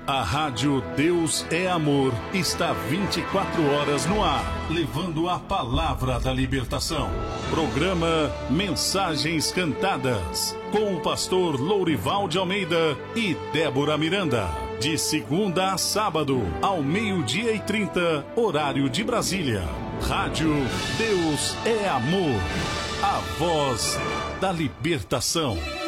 A Rádio Deus é Amor está 24 horas no ar, levando a palavra da libertação. Programa Mensagens Cantadas, com o pastor Lourival de Almeida e Débora Miranda. De segunda a sábado, ao 12h30, horário de Brasília. Rádio Deus é Amor, a voz da libertação.